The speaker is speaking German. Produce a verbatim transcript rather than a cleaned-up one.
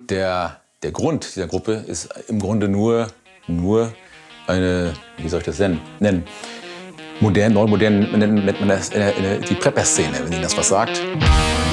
Der, der Grund dieser Gruppe ist im Grunde nur, nur eine, wie soll ich das nennen? nennen? Modern, neu modern nennt man das äh, die Prepper-Szene, wenn Ihnen das was sagt.